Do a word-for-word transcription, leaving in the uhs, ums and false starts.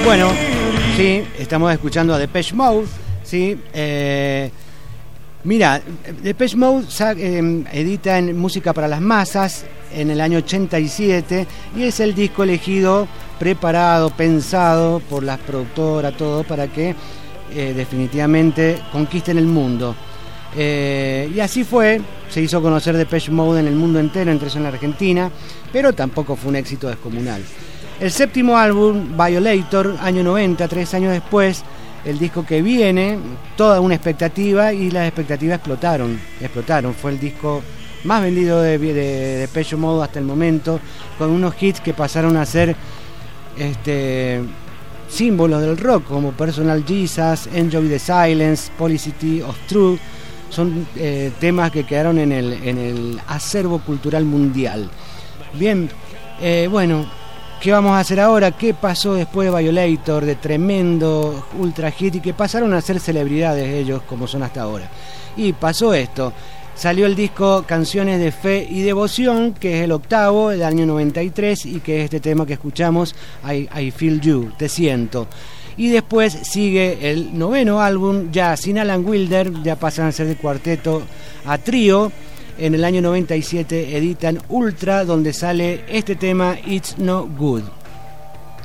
Bueno, sí, estamos escuchando a Depeche Mode, sí. Eh, mira, Depeche Mode eh, edita en Música para las Masas en el año ochenta y siete y es el disco elegido, preparado, pensado por las productoras, todo para que eh, definitivamente conquisten el mundo. Eh, y así fue, se hizo conocer Depeche Mode en el mundo entero, entre eso en la Argentina, pero tampoco fue un éxito descomunal. El séptimo álbum, Violator, año noventa, tres años después, el disco que viene, toda una expectativa, y las expectativas explotaron, explotaron. Fue el disco más vendido de, de, de Depeche Mode hasta el momento, con unos hits que pasaron a ser este, símbolos del rock, como Personal Jesus, Enjoy the Silence, Policity of Truth. Son eh, temas que quedaron en el, en el acervo cultural mundial. Bien, eh, bueno... ¿Qué vamos a hacer ahora? ¿Qué pasó después de Violator, de tremendo ultra hit, y que pasaron a ser celebridades ellos como son hasta ahora? Y pasó esto, salió el disco Canciones de Fe y Devoción, que es el octavo, del año noventa y tres, y que es este tema que escuchamos, I, I Feel You, Te Siento. Y después sigue el noveno álbum, ya sin Alan Wilder, ya pasan a ser de cuarteto a trío. En el año noventa y siete editan Ultra, donde sale este tema It's No Good.